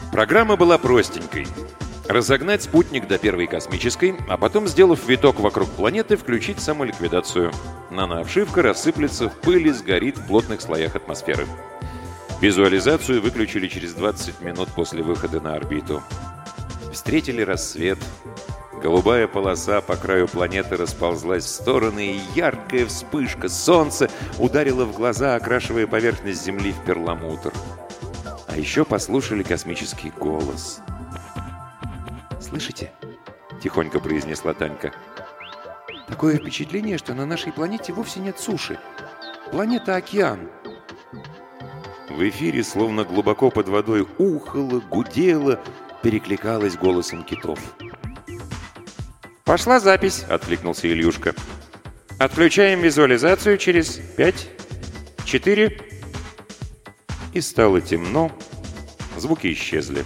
Программа была простенькой. Разогнать спутник до первой космической, а потом, сделав виток вокруг планеты, включить самоликвидацию. Нанообшивка рассыплется в пыли, сгорит в плотных слоях атмосферы. Визуализацию выключили через 20 минут после выхода на орбиту. Встретили рассвет. Голубая полоса по краю планеты расползлась в стороны, и яркая вспышка солнца ударила в глаза, окрашивая поверхность Земли в перламутр. А еще послушали космический голос. «Слышите?» — тихонько произнесла Танька. «Такое впечатление, что на нашей планете вовсе нет суши. Планета — океан». В эфире, словно глубоко под водой, ухало, гудело, перекликалось голосом китов. «Пошла запись», — откликнулся Ильюшка. «Отключаем визуализацию через 5, 4...» И стало темно, звуки исчезли.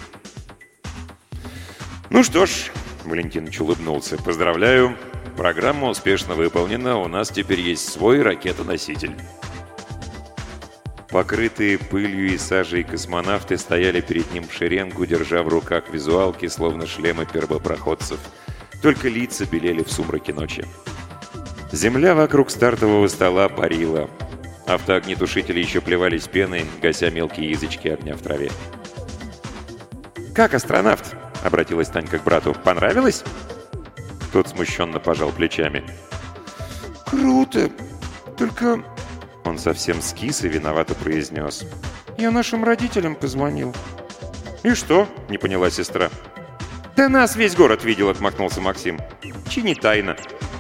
«Ну что ж», — Валентинович улыбнулся, — «поздравляю, программа успешно выполнена, у нас теперь есть свой ракетоноситель». Покрытые пылью и сажей космонавты стояли перед ним в шеренгу, держа в руках визуалки, словно шлемы первопроходцев. Только лица белели в сумраке ночи. Земля вокруг стартового стола парила. Автоогнетушители еще плевались пеной, гася мелкие язычки огня в траве. «Как астронавт?» — обратилась Танька к брату. «Понравилось?» Тот смущенно пожал плечами. «Круто! Только...» Он совсем скис и виновато произнес. «Я нашим родителям позвонил». «И что?» — не поняла сестра. «Да нас весь город видел», — отмахнулся Максим. «Чини тайна».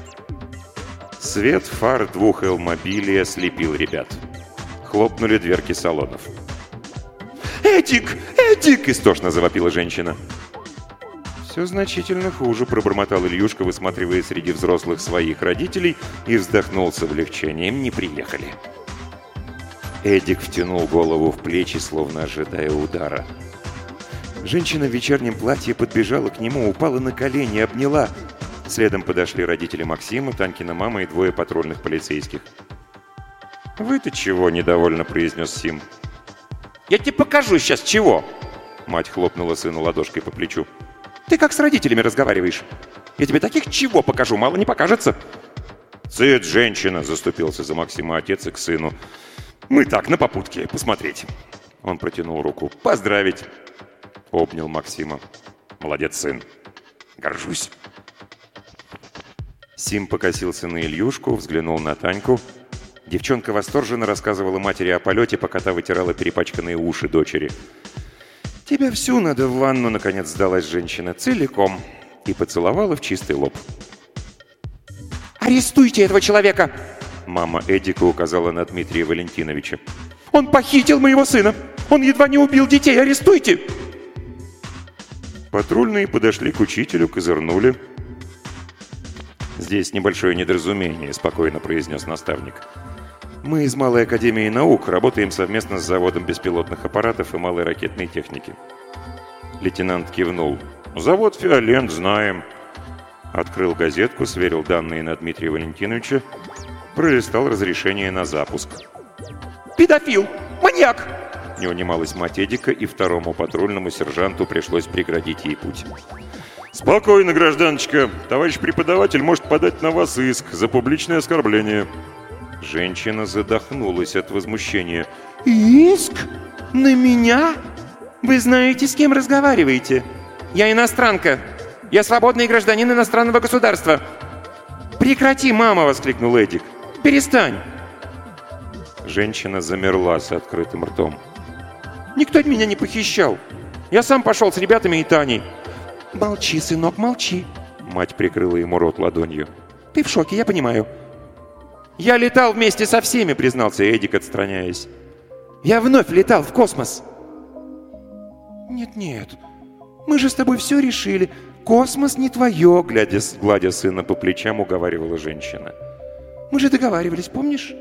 Свет фар 2 Л-мобилей ослепил ребят. Хлопнули дверки салонов. «Эдик! Эдик!» — истошно завопила женщина. «Все значительно хуже», — пробормотал Ильюшка, высматривая среди взрослых своих родителей, и вздохнул с облегчением. «Не приехали». Эдик втянул голову в плечи, словно ожидая удара. Женщина в вечернем платье подбежала к нему, упала на колени, обняла. Следом подошли родители Максима, Танькина мама и 2 патрульных полицейских. «Вы-то чего?» — недовольно произнес Сим. «Я тебе покажу сейчас чего!» Мать хлопнула сыну ладошкой по плечу. «Ты как с родителями разговариваешь? Я тебе таких чего покажу, мало не покажется!» «Цыц, женщина!» — заступился за Максима отец и к сыну. «Мы так, на попутке, посмотреть!» Он протянул руку. «Поздравить!» Обнял Максима. «Молодец, сын! Горжусь!» Сим покосился на Ильюшку, взглянул на Таньку. Девчонка восторженно рассказывала матери о полете, пока та вытирала перепачканные уши дочери. «Тебя всю надо в ванну», — наконец сдалась женщина, — «целиком». И поцеловала в чистый лоб. «Арестуйте этого человека!» Мама Эдика указала на Дмитрия Валентиновича. «Он похитил моего сына! Он едва не убил детей! Арестуйте!» Патрульные подошли к учителю, козырнули. «Здесь небольшое недоразумение», — спокойно произнес наставник. «Мы из Малой академии наук работаем совместно с заводом беспилотных аппаратов и малой ракетной техники». Лейтенант кивнул. «Завод «Фиолент», знаем». Открыл газетку, сверил данные на Дмитрия Валентиновича, пролистал разрешение на запуск. «Педофил! Маньяк!» Не унималась мать Эдика, и 2-му патрульному сержанту пришлось преградить ей путь. «Спокойно, гражданочка. Товарищ преподаватель может подать на вас иск за публичное оскорбление». Женщина задохнулась от возмущения. «Иск? На меня? Вы знаете, с кем разговариваете? Я иностранка. Я свободный гражданин иностранного государства». «Прекрати, мама!» — воскликнул Эдик. «Перестань!» Женщина замерла с открытым ртом. «Никто меня не похищал. Я сам пошел с ребятами и Таней». «Молчи, сынок, молчи!» Мать прикрыла ему рот ладонью. «Ты в шоке, я понимаю». «Я летал вместе со всеми», — признался Эдик, отстраняясь. «Я вновь летал в космос». «Нет-нет, мы же с тобой все решили. Космос не твое», — гладя сына по плечам, уговаривала женщина. «Мы же договаривались, помнишь?»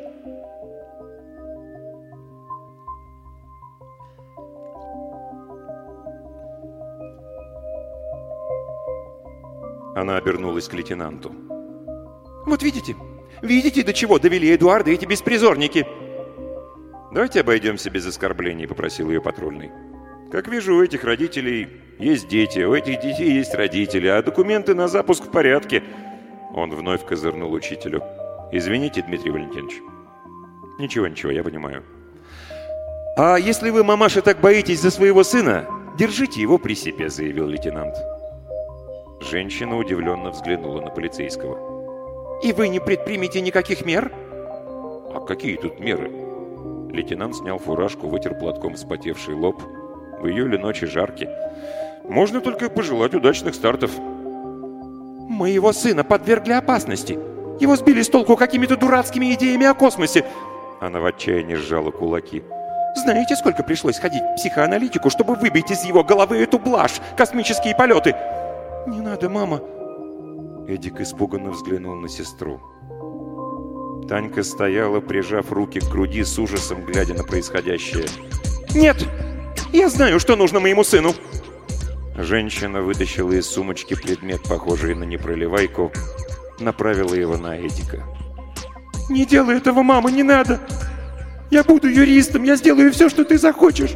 Она обернулась к лейтенанту. «Вот видите? Видите, до чего довели Эдуарда эти беспризорники?» «Давайте обойдемся без оскорблений», — попросил ее патрульный. Как вижу, у этих родителей есть дети, у этих детей есть родители, а документы на запуск в порядке. Он вновь козырнул учителю. Извините, Дмитрий Валентинович. Ничего, я понимаю. А если вы, мамаша, так боитесь за своего сына, держите его при себе, заявил лейтенант. Женщина удивленно взглянула на полицейского. И вы не предпримете никаких мер? А какие тут меры? Лейтенант снял фуражку, вытер платком вспотевший лоб. В июле ночи жарки. Можно только пожелать удачных стартов. Моего сына подвергли опасности. Его сбили с толку какими-то дурацкими идеями о космосе. Она в отчаянии сжала кулаки. Знаете, сколько пришлось ходить к психоаналитику, чтобы выбить из его головы эту блажь, космические полеты? Не надо, мама. Эдик испуганно взглянул на сестру. Танька стояла, прижав руки к груди, с ужасом глядя на происходящее. «Нет! Я знаю, что нужно моему сыну!» Женщина вытащила из сумочки предмет, похожий на непроливайку, направила его на Эдика. «Не делай этого, мама, не надо! Я буду юристом, я сделаю все, что ты захочешь!»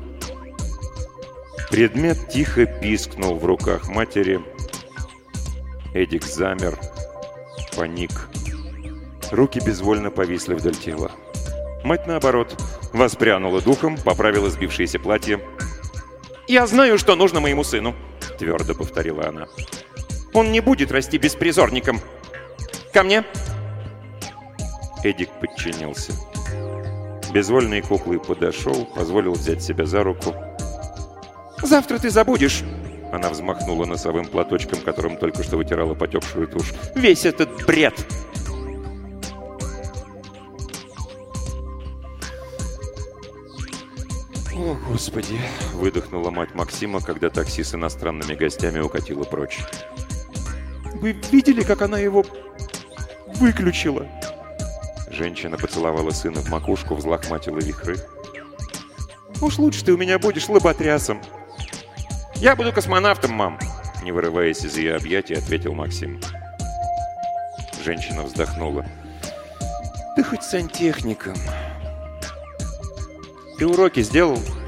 Предмет тихо пискнул в руках матери. Эдик замер, паник. Руки безвольно повисли вдоль тела. Мать, наоборот, воспрянула духом, поправила сбившееся платье. «Я знаю, что нужно моему сыну», — твердо повторила она. «Он не будет расти беспризорником. Ко мне!» Эдик подчинился. Безвольной куклой подошел, позволил взять себя за руку. «Завтра ты забудешь», — она взмахнула носовым платочком, которым только что вытирала потекшую тушь, «весь этот бред!» «О, Господи!» — выдохнула мать Максима, когда такси с иностранными гостями укатила прочь. «Вы видели, как она его выключила?» Женщина поцеловала сына в макушку, взлохматила вихры. «Уж лучше ты у меня будешь лоботрясом». «Я буду космонавтом, мам!» Не вырываясь из ее объятий, ответил Максим. Женщина вздохнула. «Ты хоть сантехником. Ты уроки сделал?»